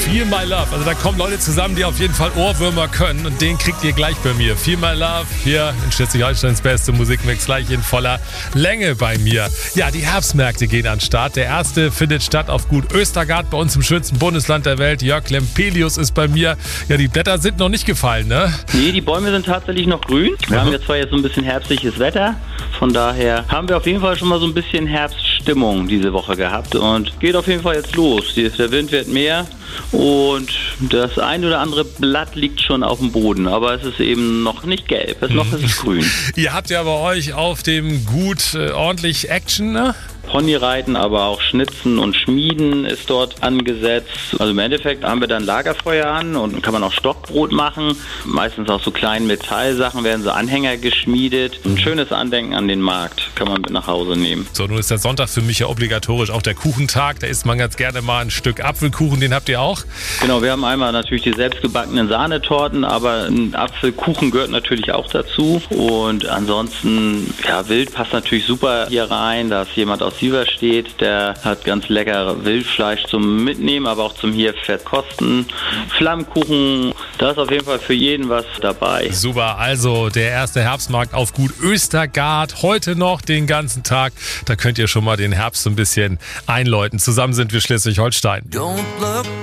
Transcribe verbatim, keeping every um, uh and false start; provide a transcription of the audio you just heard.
Feel My Love. Also da kommen Leute zusammen, die auf jeden Fall Ohrwürmer können und den kriegt ihr gleich bei mir. Feel My Love hier in Schleswig-Holsteins beste Musikmix gleich in voller Länge bei mir. Ja, die Herbstmärkte gehen an den Start. Der erste findet statt auf Gut Östergart bei uns im schönsten Bundesland der Welt. Jörg Lempelius ist bei mir. Ja, die Blätter sind noch nicht gefallen, ne? Nee, die Bäume sind tatsächlich noch grün. Wir mhm. haben jetzt zwar jetzt so ein bisschen herbstliches Wetter. Von daher haben wir auf jeden Fall schon mal so ein bisschen Herbststimmung diese Woche gehabt und geht auf jeden Fall jetzt los. Der Wind wird mehr und das ein oder andere Blatt liegt schon auf dem Boden, aber es ist eben noch nicht gelb, es noch ist es grün. Ihr habt ja bei euch auf dem Gut äh, ordentlich Action, ne? Ponyreiten, aber auch Schnitzen und Schmieden ist dort angesetzt. Also im Endeffekt haben wir dann Lagerfeuer an und kann man auch Stockbrot machen. Meistens auch so kleine Metallsachen werden so Anhänger geschmiedet. Ein schönes Andenken an den Markt kann man mit nach Hause nehmen. So, nun ist der Sonntag für mich ja obligatorisch auch der Kuchentag. Da isst man ganz gerne mal ein Stück Apfelkuchen, den habt ihr auch? Genau, wir haben einmal natürlich die selbstgebackenen Sahnetorten, aber ein Apfelkuchen gehört natürlich auch dazu. Und ansonsten, ja, Wild passt natürlich super hier rein. Da ist jemand aus steht, der hat ganz lecker Wildfleisch zum Mitnehmen, aber auch zum hier verkosten. Flammkuchen, da ist auf jeden Fall für jeden was dabei. Super, also der erste Herbstmarkt auf Gut Östergart, heute noch den ganzen Tag. Da könnt ihr schon mal den Herbst so ein bisschen einläuten. Zusammen sind wir Schleswig-Holstein.